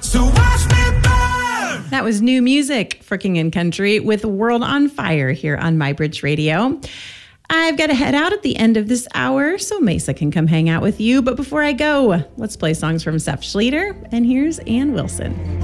So watch me burn. That was new music for King and Country with World on Fire here on MyBridge Radio. I've got to head out at the end of this hour so Mesa can come hang out with you. But before I go, let's play songs from Seth Schleter. And here's Ann Wilson.